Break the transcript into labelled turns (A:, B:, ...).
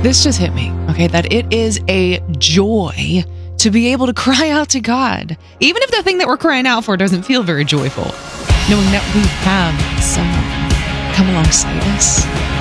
A: This just hit me, okay, that it is a joy to be able to cry out to God, even if the thing that we're crying out for doesn't feel very joyful, knowing that we have someone come alongside us